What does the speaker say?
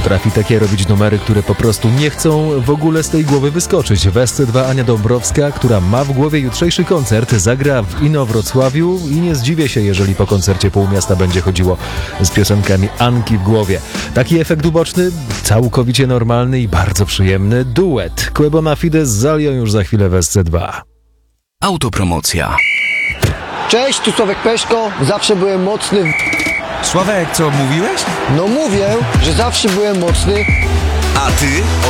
Potrafi takie robić numery, które po prostu nie chcą w ogóle z tej głowy wyskoczyć. W SC2 Ania Dąbrowska, która ma w głowie jutrzejszy koncert, zagra w Inowrocławiu i nie zdziwię się, jeżeli po koncercie pół miasta będzie chodziło z piosenkami Anki w głowie. Taki efekt uboczny, całkowicie normalny i bardzo przyjemny duet. Quebona Fide z Zalią już za chwilę w SC2. Autopromocja. Cześć, tu Sławek Peszko. Zawsze byłem mocny. Sławek, co mówiłeś? No mówię, że zawsze byłem mocny. A ty?